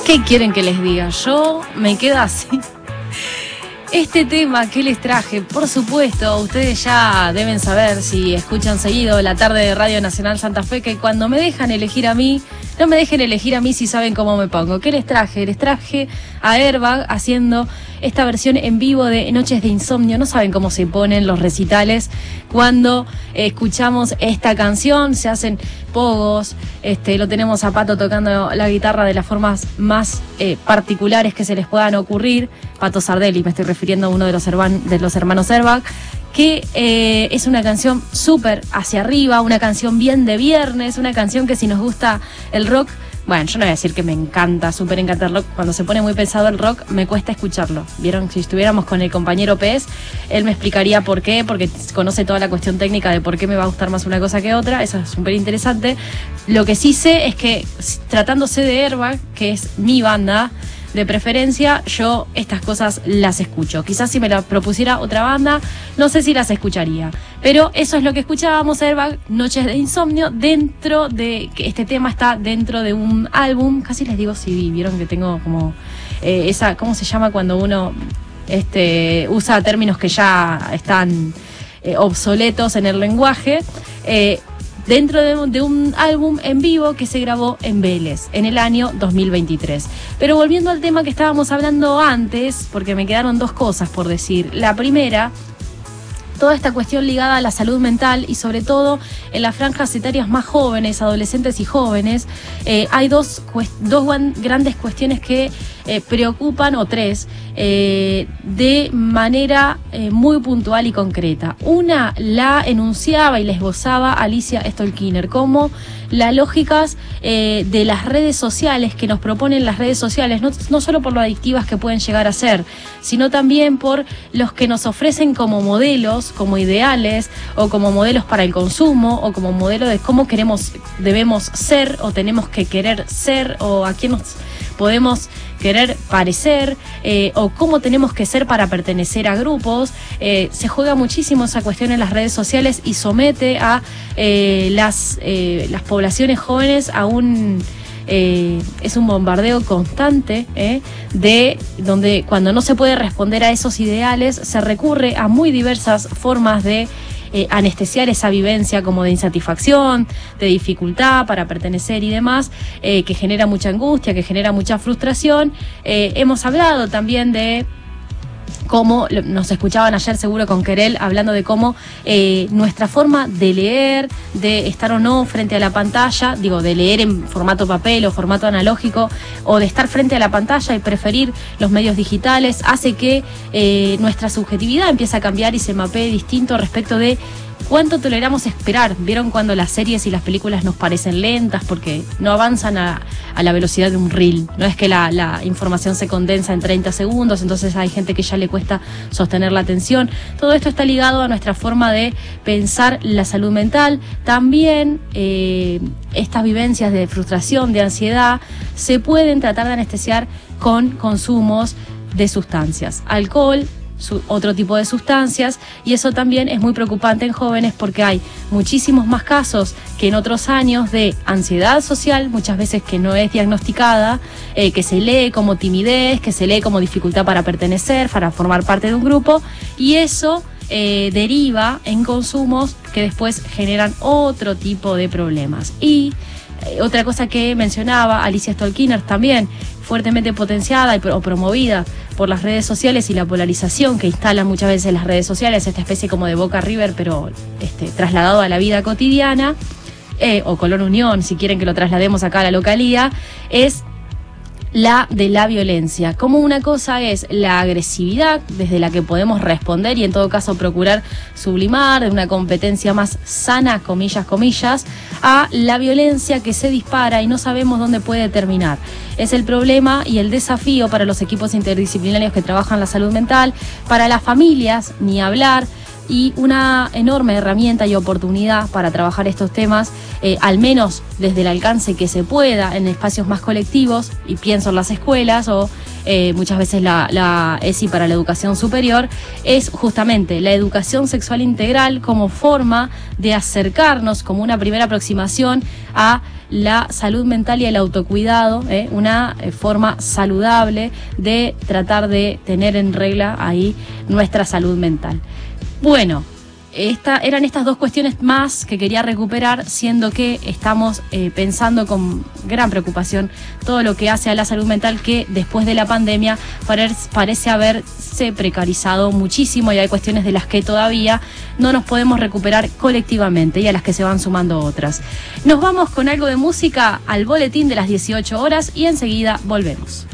¿Qué quieren que les diga? Yo me quedo así. Este tema que les traje, por supuesto, ustedes ya deben saber, si escuchan seguido la tarde de Radio Nacional Santa Fe, que cuando me dejan elegir a mí, no me dejen elegir a mí si saben cómo me pongo. ¿Qué les traje? Les traje a Airbag haciendo esta versión en vivo de Noches de Insomnio. No saben cómo se ponen los recitales cuando escuchamos esta canción. Se hacen pogos, lo tenemos a Pato tocando la guitarra de las formas más particulares que se les puedan ocurrir. Pato Sardelli, me estoy refiriendo a uno de los hermanos Airbag, que es una canción súper hacia arriba, una canción bien de viernes, una canción que si nos gusta el rock, bueno, yo no voy a decir que me encanta, súper encanta el rock, cuando se pone muy pesado el rock me cuesta escucharlo. ¿Vieron? Si estuviéramos con el compañero Pez, él me explicaría por qué, porque conoce toda la cuestión técnica de por qué me va a gustar más una cosa que otra, eso es súper interesante. Lo que sí sé es que, tratándose de Airbag, que es mi banda de preferencia, yo estas cosas las escucho. Quizás si me la propusiera otra banda, no sé si las escucharía. Pero eso es lo que escuchábamos, Airbag, Noches de Insomnio, dentro de... que este tema está dentro de un álbum, casi les digo CD, vieron que tengo como esa... ¿Cómo se llama cuando uno usa términos que ya están obsoletos en el lenguaje? Dentro de un álbum en vivo que se grabó en Vélez en el año 2023. Pero volviendo al tema que estábamos hablando antes, porque me quedaron dos cosas por decir. La primera, toda esta cuestión ligada a la salud mental y sobre todo en las franjas etarias más jóvenes, adolescentes y jóvenes, hay dos grandes cuestiones que preocupan, o tres, de manera muy puntual y concreta. Una la enunciaba y la esbozaba Alicia Stolkiner, como las lógicas de las redes sociales que nos proponen las redes sociales, no solo por lo adictivas que pueden llegar a ser, sino también por los que nos ofrecen como modelos, como ideales, o como modelos para el consumo, o como modelo de cómo debemos ser, o tenemos que querer ser, o a quién nos podemos querer parecer, o cómo tenemos que ser para pertenecer a grupos. Se juega muchísimo esa cuestión en las redes sociales y somete a las poblaciones jóvenes a es un bombardeo constante, de donde cuando no se puede responder a esos ideales se recurre a muy diversas formas de anestesiar esa vivencia, como de insatisfacción, de dificultad para pertenecer y demás, que genera mucha angustia, que genera mucha frustración. Hemos hablado también de cómo, nos escuchaban ayer seguro con Querel, hablando de cómo nuestra forma de leer, de estar o no frente a la pantalla, de leer en formato papel o formato analógico, o de estar frente a la pantalla y preferir los medios digitales, hace que nuestra subjetividad empiece a cambiar y se mapee distinto respecto de cuánto toleramos esperar. ¿Vieron cuando las series y las películas nos parecen lentas porque no avanzan a la velocidad de un reel? No es que la información se condensa en 30 segundos, entonces hay gente que ya le cuesta sostener la atención. Todo esto está ligado a nuestra forma de pensar la salud mental. También estas vivencias de frustración, de ansiedad, se pueden tratar de anestesiar con consumos de sustancias, alcohol, otro tipo de sustancias, y eso también es muy preocupante en jóvenes porque hay muchísimos más casos que en otros años de ansiedad social, muchas veces que no es diagnosticada, que se lee como timidez, que se lee como dificultad para pertenecer, para formar parte de un grupo, y eso deriva en consumos que después generan otro tipo de problemas. Y otra cosa que mencionaba Alicia Stolkiner también, fuertemente potenciada o promovida por las redes sociales y la polarización que instalan muchas veces las redes sociales, esta especie como de Boca River, pero trasladado a la vida cotidiana, o Colón Unión, si quieren que lo traslademos acá a la localidad, es la de la violencia. Como una cosa es la agresividad, desde la que podemos responder y en todo caso procurar sublimar de una competencia más sana, comillas, a la violencia que se dispara y no sabemos dónde puede terminar. Es el problema y el desafío para los equipos interdisciplinarios que trabajan la salud mental, para las familias, ni hablar, y una enorme herramienta y oportunidad para trabajar estos temas, al menos desde el alcance que se pueda en espacios más colectivos, y pienso en las escuelas o muchas veces la ESI para la educación superior, es justamente la educación sexual integral como forma de acercarnos, como una primera aproximación a la salud mental y el autocuidado, una forma saludable de tratar de tener en regla ahí nuestra salud mental. Bueno, eran estas dos cuestiones más que quería recuperar, siendo que estamos pensando con gran preocupación todo lo que hace a la salud mental, que después de la pandemia parece haberse precarizado muchísimo, y hay cuestiones de las que todavía no nos podemos recuperar colectivamente y a las que se van sumando otras. Nos vamos con algo de música al boletín de las 18 horas y enseguida volvemos.